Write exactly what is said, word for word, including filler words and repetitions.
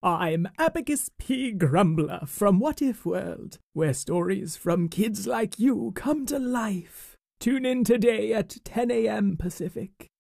I'm Abacus P. Grumbler from What If World, where stories from kids like you come to life. Tune in today at ten a m Pacific.